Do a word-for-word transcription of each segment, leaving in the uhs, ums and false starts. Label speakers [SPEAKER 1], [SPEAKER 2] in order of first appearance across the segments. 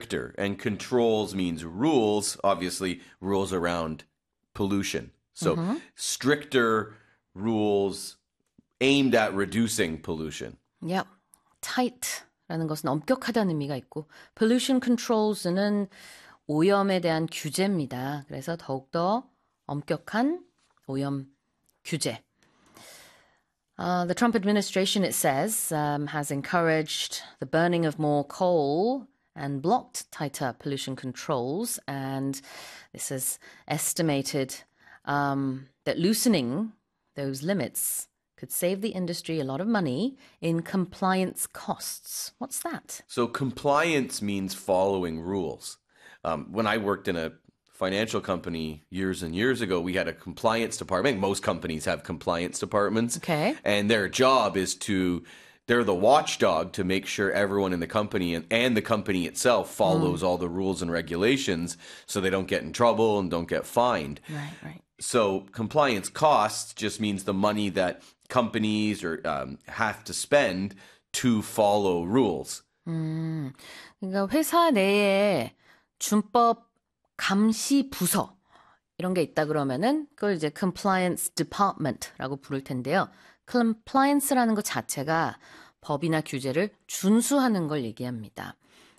[SPEAKER 1] stricter, and controls means rules, obviously rules around pollution. So mm-hmm. stricter rules aimed at reducing pollution.
[SPEAKER 2] Yep. tight라는 것은 엄격하다는 의미가 있고 pollution controls는 오염에 대한 규제입니다. 그래서 더욱더 엄격한 오염 규제. Uh, the Trump administration, it says, um, has encouraged the burning of more coal and blocked tighter pollution controls. And this has estimated um, that loosening those limits could save the industry a lot of money in compliance costs. What's that?
[SPEAKER 1] So compliance means following rules. Um, when I worked in a financial company years and years ago, we had a compliance department. Most companies have compliance departments.
[SPEAKER 2] Okay.
[SPEAKER 1] And their job is to, they're the watchdog to make sure everyone in the company and, and the company itself follows mm. all the rules and regulations so they don't get in trouble and don't get fined.
[SPEAKER 2] Right, right.
[SPEAKER 1] So compliance costs just means the money that companies or um, have to spend to follow rules.
[SPEAKER 2] 음, 그러니까 회사 내에 준법 감시 부서 이런 게 있다 그러면은 그걸 이제 compliance department라고 부를 텐데요. compliance라는 것 자체가 법이나 규제를 준수하는 걸 얘기합니다.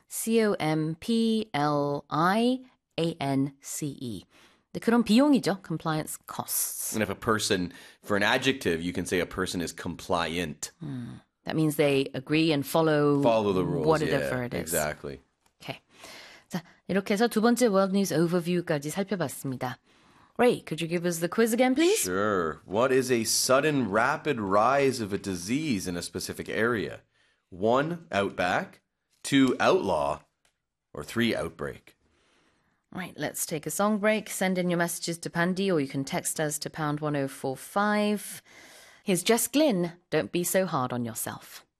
[SPEAKER 2] C-O-M-P-L-I-A-N-C-E. 그런 비용이죠. compliance costs.
[SPEAKER 1] And if a person, for an adjective, you can say a person is compliant.
[SPEAKER 2] Mm. That means they agree and follow,
[SPEAKER 1] follow the rules.
[SPEAKER 2] whatever
[SPEAKER 1] yeah,
[SPEAKER 2] it is.
[SPEAKER 1] Exactly.
[SPEAKER 2] Okay. 자, 이렇게 해서 두 번째 World News Overview까지 살펴봤습니다. Ray, could you give us the quiz again, please?
[SPEAKER 1] Sure. What is a sudden rapid rise of a disease in a specific area? One, outback. Two, outlaw. Or three, outbreak.
[SPEAKER 2] Right, let's take a song break. Send in your messages to Pandy or you can text us to pound one oh four five. Here's Jess Glynn, Don't Be So Hard on Yourself.